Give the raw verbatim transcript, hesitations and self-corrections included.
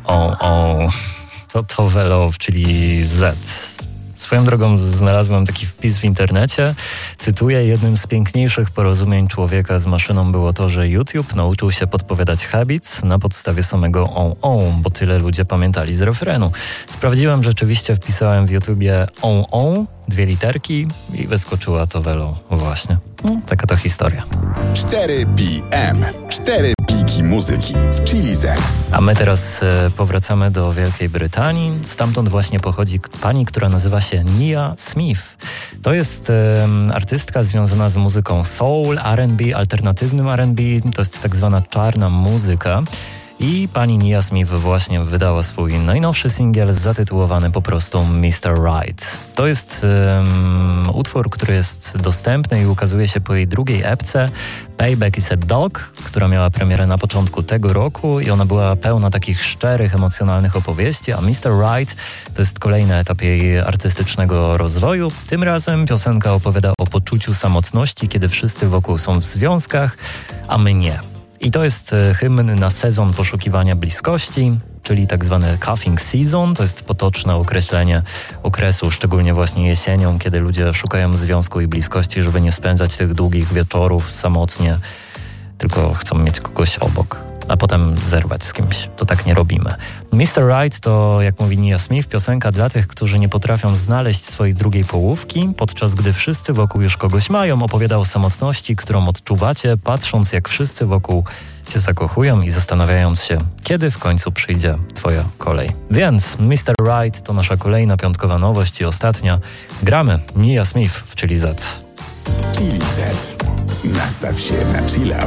O, o, to to Velo, czyli Z. Swoją drogą znalazłem taki wpis w internecie. Cytuję: jednym z piękniejszych porozumień człowieka z maszyną było to, że YouTube nauczył się podpowiadać habits na podstawie samego on on, bo tyle ludzie pamiętali z refrenu. Sprawdziłem, rzeczywiście wpisałem w YouTubie on on, dwie literki i wyskoczyła to Velo właśnie. No, taka to historia. cztery P M. cztery pliki muzyki w Chili Z. A my teraz e, powracamy do Wielkiej Brytanii. Stamtąd właśnie pochodzi pani, która nazywa się Nia Smith. To jest e, artystka związana z muzyką soul, R and B, alternatywnym R and B. To jest tak zwana czarna muzyka. I pani Nia Smith właśnie wydała swój najnowszy singiel zatytułowany po prostu mister Right. To jest um, utwór, który jest dostępny i ukazuje się po jej drugiej epce Payback is a Dog, która miała premierę na początku tego roku i ona była pełna takich szczerych, emocjonalnych opowieści, a mister Right to jest kolejny etap jej artystycznego rozwoju. Tym razem piosenka opowiada o poczuciu samotności, kiedy wszyscy wokół są w związkach, a my nie. I to jest hymn na sezon poszukiwania bliskości, czyli tak zwany cuffing season. To jest potoczne określenie okresu, szczególnie właśnie jesienią, kiedy ludzie szukają związku i bliskości, żeby nie spędzać tych długich wieczorów samotnie, tylko chcą mieć kogoś obok, a potem zerwać z kimś. To tak nie robimy. mister Right to, jak mówi Nia Smith, piosenka dla tych, którzy nie potrafią znaleźć swojej drugiej połówki, podczas gdy wszyscy wokół już kogoś mają. Opowiada o samotności, którą odczuwacie, patrząc jak wszyscy wokół się zakochują i zastanawiając się, kiedy w końcu przyjdzie twoja kolej. Więc mister Right to nasza kolejna piątkowa nowość i ostatnia. Gramy Nia Smith w Chili Z. Chili Z. Nastaw się na chilla.